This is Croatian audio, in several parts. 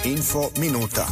Info minuta.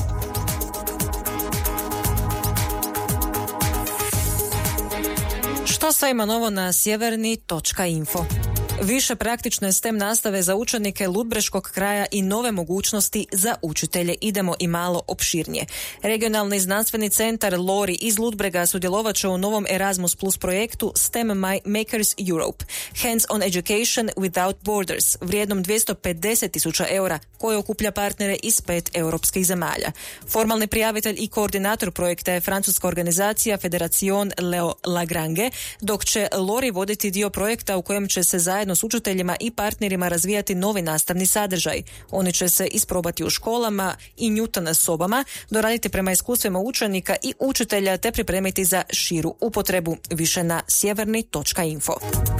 Što sve ima novo na sjeverni.info. Više praktične STEM nastave za učenike Ludbreškog kraja i nove mogućnosti za učitelje. Idemo i malo opširnije. Regionalni znanstveni centar LORI iz Ludbrega sudjelovat će u novom Erasmus Plus projektu STEM Makers Europe. Hands-on Education Without Borders, vrijednom 250.000 eura, koji okuplja partnere iz 5 europskih zemalja. Formalni prijavitelj i koordinator projekta je francuska organizacija Federacion Leo Lagrange, dok će LORI voditi dio projekta u kojem će se zajedno s učiteljima i partnerima razvijati novi nastavni sadržaj. Oni će se isprobati u školama i Newton sobama, doraditi prema iskustvima učenika i učitelja te pripremiti za širu upotrebu. Više na sjeverni.info.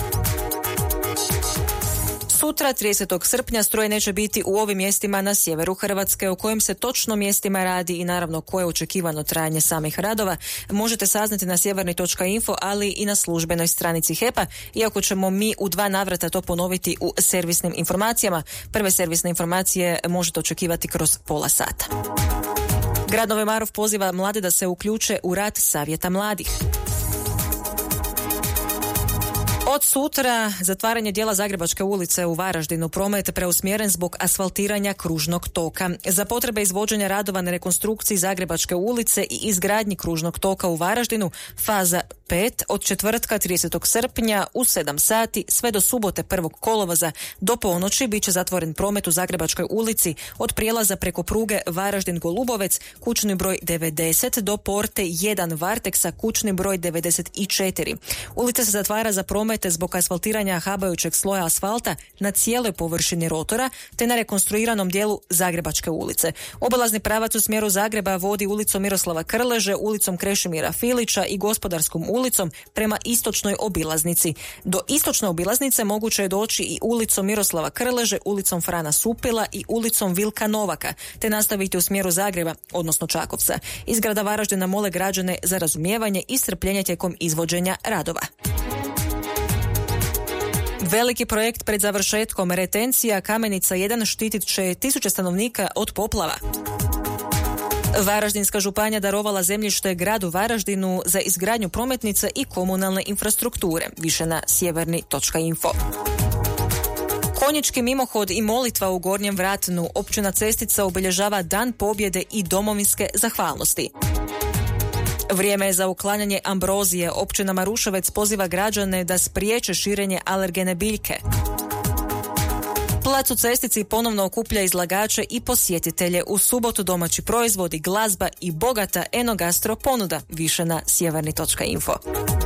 Sutra, 30. srpnja, struje neće biti u ovim mjestima na sjeveru Hrvatske. O kojim se točno mjestima radi i naravno koje je očekivano trajanje samih radova možete saznati na sjeverni.info, ali i na službenoj stranici HEP-a, iako ćemo mi u 2 navrata to ponoviti u servisnim informacijama. Prve servisne informacije možete očekivati kroz pola sata. Grad Novi Marof poziva mlade da se uključe u rad savjeta mladih. Od sutra zatvaranje dijela Zagrebačke ulice u Varaždinu, promet preusmjeren zbog asfaltiranja kružnog toka. Za potrebe izvođenja radova na rekonstrukciji Zagrebačke ulice i izgradnji kružnog toka u Varaždinu, faza 5 od četvrtka 30. srpnja u 7 sati sve do subote 1. kolovoza do ponoći bit će zatvoren promet u Zagrebačkoj ulici od prijelaza preko pruge Varaždin-Golubovec, kućni broj 90 do porte 1 Varteksa, kućni broj 94. Ulica se zatvara za promet zbog asfaltiranja habajućeg sloja asfalta na cijeloj površini rotora te na rekonstruiranom dijelu Zagrebačke ulice. Obilazni pravac u smjeru Zagreba vodi ulicom Miroslava Krleže, ulicom Krešimira Filića i Gospodarskom ulicom prema istočnoj obilaznici. Do istočne obilaznice moguće je doći i ulicom Miroslava Krleže, ulicom Frana Supila i ulicom Vilka Novaka, te nastaviti u smjeru Zagreba, odnosno Čakovca. Iz grada Varaždina mole građane za razumijevanje i strpljenje tijekom izvođenja radova. Veliki projekt pred završetkom, retencija Kamenica 1 štitit će 1000 stanovnika od poplava. Varaždinska županija darovala zemljište gradu Varaždinu za izgradnju prometnica i komunalne infrastrukture. Više na sjeverni.info. Konjički mimohod i molitva u Gornjem Vratnu. Općina Cestica obilježava Dan pobjede i domovinske zahvalnosti. Vrijeme je za uklanjanje ambrozije. Općina Maruševec poziva građane da spriječe širenje alergene biljke. Plac u Cestici ponovno okuplja izlagače i posjetitelje. U subotu domaći proizvodi, glazba i bogata enogastro ponuda. Više na sjeverni.info.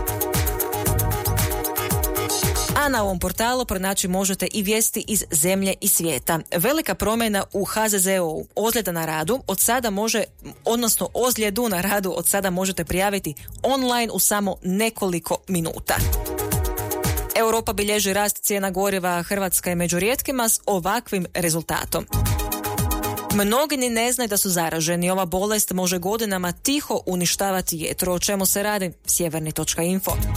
A na ovom portalu pronaći možete i vijesti iz zemlje i svijeta. Velika promjena u HZZO-u. Ozljeda na radu od sada ozljedu na radu od sada možete prijaviti online u samo nekoliko minuta. Europa bilježi rast cijena goriva, Hrvatska je među rijetkima s ovakvim rezultatom. Mnogi ni ne znaju da su zaraženi. Ova bolest može godinama tiho uništavati jetru. O čemu se radi? Sjeverni.info.